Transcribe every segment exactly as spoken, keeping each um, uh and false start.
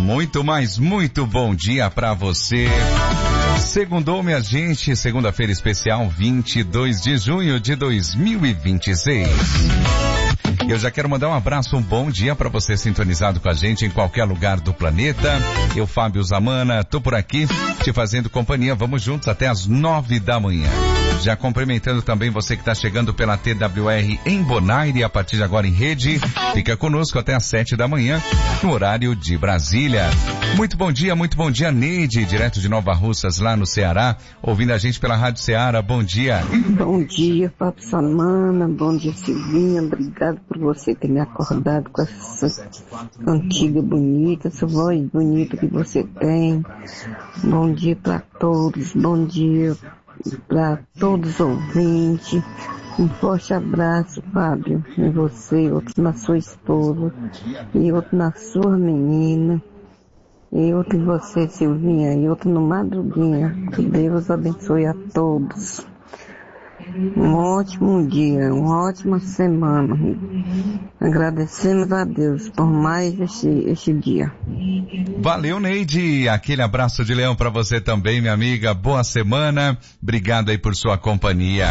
Muito, mas muito bom dia pra você. Segundou, minha gente, segunda-feira especial, vinte e dois de junho de dois mil e vinte e seis. Eu já quero mandar um abraço, um bom dia para você sintonizado com a gente em qualquer lugar do planeta. Eu, Fábio Zamana, tô por aqui te fazendo companhia. Vamos juntos até as nove da manhã. Já cumprimentando também você que está chegando pela T W R em Bonaire, a partir de agora em rede. Fica conosco até as sete da manhã, no horário de Brasília. Muito bom dia, muito bom dia, Neide, direto de Nova Russas, lá no Ceará, ouvindo a gente pela Rádio Ceará. Bom dia. Bom dia, Fábio Zamana. Bom dia, Silvinha. Obrigado por você ter me acordado com essa cantiga bonita, essa voz bonita que você tem. Bom dia para todos. Bom dia para todos os ouvintes. Um forte abraço, Fábio, em você, outro na sua esposa, e outro na sua menina, e outro em você, Silvinha, e outro no Madruguinha. Que Deus abençoe a todos. Um ótimo dia, uma ótima semana. Agradecemos a Deus por mais este, este dia. Valeu, Neide. Aquele abraço de leão para você também, minha amiga. Boa semana. Obrigado aí por sua companhia.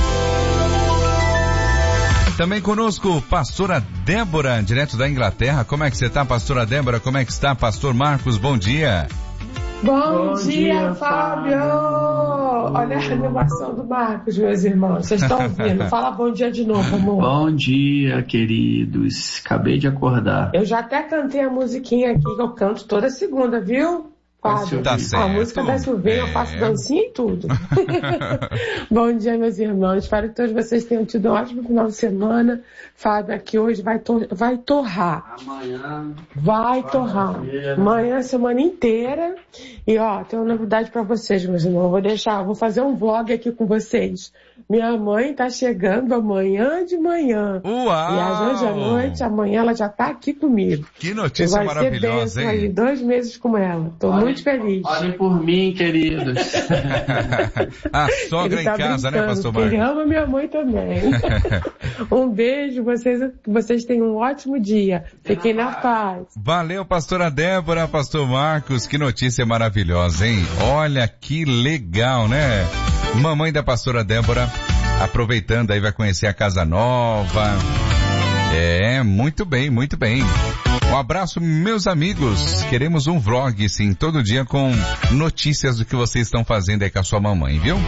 Também conosco, pastora Débora, direto da Inglaterra. Como é que você tá, pastora Débora? Como é que está, pastor Marcos? Bom dia. Bom, Bom dia, dia, Fábio! Olha a animação do Marcos, meus irmãos. Vocês estão ouvindo? Fala bom dia de novo, amor. Bom dia, queridos. Acabei de acordar. Eu já até cantei a musiquinha aqui que eu canto toda segunda, viu? Fábio, tá certo. A música da Silvinha, é. Eu faço dancinha e tudo. Bom dia, meus irmãos. Espero que todos vocês tenham tido um ótimo final de semana. Fábio, aqui hoje vai, tor- vai torrar. Amanhã. Vai torrar. Amanhã, a semana inteira. E ó, tem uma novidade pra vocês, meus irmãos. Eu vou deixar, vou fazer um vlog aqui com vocês. Minha mãe tá chegando amanhã de manhã. Uau! E às hoje à noite, amanhã ela já tá aqui comigo. Que notícia maravilhosa, hein? Aí, dois meses com ela. Tô olhem, muito feliz. Olhem por mim, queridos. A sogra tá em casa, né, pastor Marcos? Ele ama minha mãe também. Um beijo, vocês, vocês tenham um ótimo dia. Fiquem na paz. Valeu, pastora Débora, pastor Marcos. Que notícia maravilhosa, hein? Olha que legal, né? Mamãe da pastora Débora, aproveitando aí, vai conhecer a casa nova. É, muito bem, muito bem. Um abraço, meus amigos. Queremos um vlog, sim, todo dia com notícias do que vocês estão fazendo aí com a sua mamãe, viu?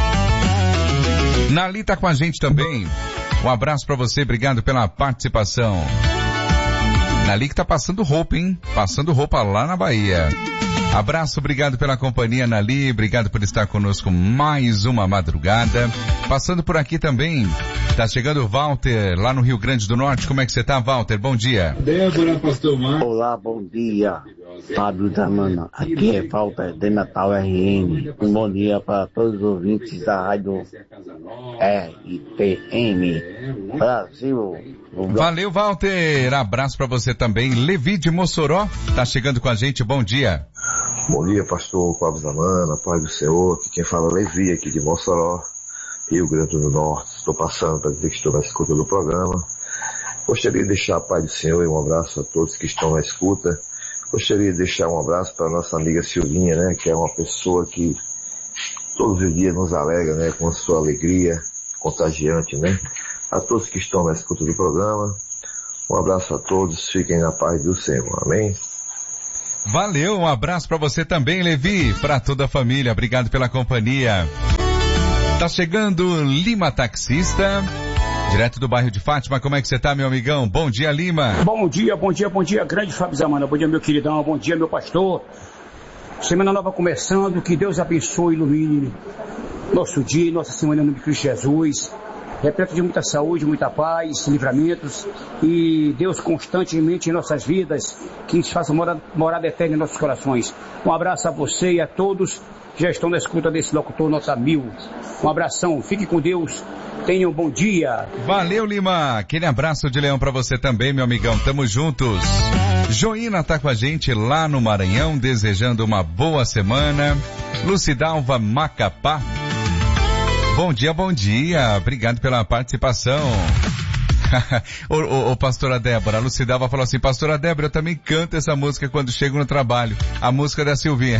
Nali tá com a gente também. Um abraço pra você, obrigado pela participação. Nali que tá passando roupa, hein? Passando roupa lá na Bahia. Abraço, obrigado pela companhia, Nali, obrigado por estar conosco mais uma madrugada. Passando por aqui também, tá chegando o Walter, lá no Rio Grande do Norte. Como é que você tá, Walter? Bom dia. Débora, pastor Marcos. Olá, bom dia, Fábio Zamana. Aqui é Walter de Natal R N. Um bom dia para todos os ouvintes da rádio R T M Brasil. Valeu, Walter. Abraço para você também. Levi de Mossoró, tá chegando com a gente. Bom dia. Bom dia, pastor Fábio Zamana, Pai do Senhor, aqui quem fala é Levi, aqui de Mossoró, Rio Grande do Norte. Estou passando para dizer que estou na escuta do programa. Gostaria de deixar a paz do Senhor e um abraço a todos que estão na escuta. Gostaria de deixar um abraço para a nossa amiga Silvinha, né, que é uma pessoa que todos os dias nos alegra, né, com a sua alegria contagiante, né. A todos que estão na escuta do programa, um abraço a todos, fiquem na paz do Senhor, amém? Valeu, um abraço para você também, Levi, para toda a família, obrigado pela companhia. Tá chegando Lima Taxista, direto do bairro de Fátima. Como é que você tá, meu amigão? Bom dia, Lima. Bom dia, bom dia, bom dia, grande Fábio Zamana. Bom dia, meu queridão, bom dia, meu pastor. Semana nova começando, que Deus abençoe e ilumine nosso dia, nossa semana no nome de Cristo Jesus. Repleto de muita saúde, muita paz, livramentos e Deus constantemente em nossas vidas, que nos faça morada, morada eterna em nossos corações. Um abraço a você e a todos que já estão na escuta desse locutor nota mil. Um abração, fique com Deus, tenham um bom dia. Valeu, Lima, aquele abraço de leão pra você também, meu amigão, tamo juntos. Joína tá com a gente lá no Maranhão, desejando uma boa semana. Lucidalva Macapá. Bom dia, bom dia. Obrigado pela participação. ô, ô, ô, pastora Débora, a Lucidalva falou assim, pastora Débora, eu também canto essa música quando chego no trabalho. A música da Silvinha.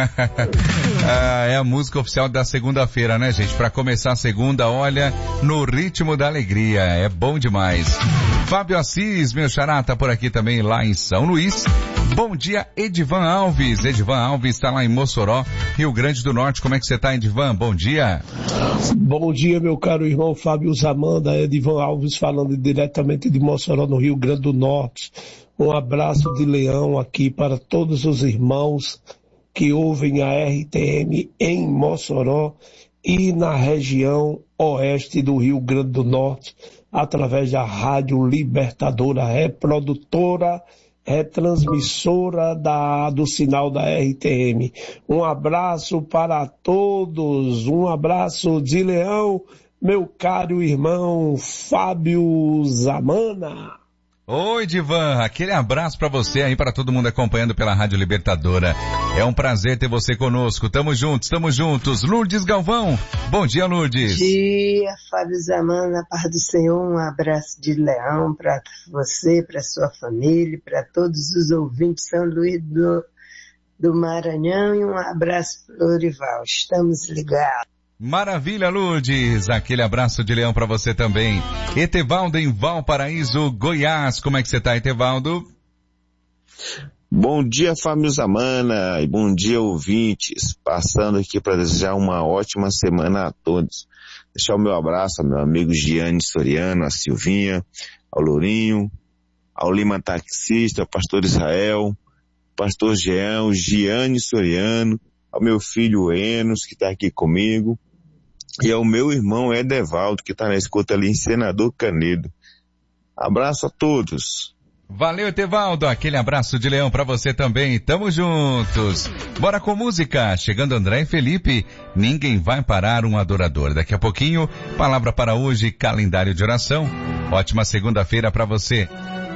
ah, é a música oficial da segunda-feira, né, gente? Pra começar a segunda, olha, no ritmo da alegria. É bom demais. Fábio Assis, meu xará, tá por aqui também, lá em São Luís. Bom dia, Edivan Alves. Edivan Alves está lá em Mossoró, Rio Grande do Norte. Como é que você tá, Edivan? Bom dia. Bom dia, meu caro irmão Fábio Zamanda. Edivan Alves falando diretamente de Mossoró, no Rio Grande do Norte. Um abraço de leão aqui para todos os irmãos que ouvem a R T M em Mossoró e na região oeste do Rio Grande do Norte, através da Rádio Libertadora, reprodutora, retransmissora da, do sinal da R T M. Um abraço para todos, um abraço de leão, meu caro irmão Fábio Zamana. Oi, Divan, aquele abraço pra você aí, para todo mundo acompanhando pela Rádio Libertadora. É um prazer ter você conosco. Tamo juntos, tamo juntos. Lourdes Galvão, bom dia, Lourdes. Bom dia, Fábio Zamana, na paz do Senhor, um abraço de leão para você, para sua família, para todos os ouvintes de São Luís do, do Maranhão e um abraço para o Lorival. Estamos ligados. Maravilha, Lourdes. Aquele abraço de leão para você também. Etevaldo em Valparaíso, Goiás. Como é que você tá, Etevaldo? Bom dia, Fábio Zamana, e bom dia, ouvintes. Passando aqui para desejar uma ótima semana a todos. Deixar o meu abraço ao meu amigo Giane Soriano, a Silvinha, ao Lourinho, ao Lima Taxista, ao pastor Israel, pastor Jean, Giane Soriano, ao meu filho Enos, que está aqui comigo, e ao meu irmão Edevaldo, que está na escuta ali em Senador Canedo. Abraço a todos. Valeu, Etevaldo. Aquele abraço de leão pra você também. Tamo juntos. Bora com música. Chegando André e Felipe. Ninguém vai parar um adorador. Daqui a pouquinho, palavra para hoje, calendário de oração. Ótima segunda-feira pra você.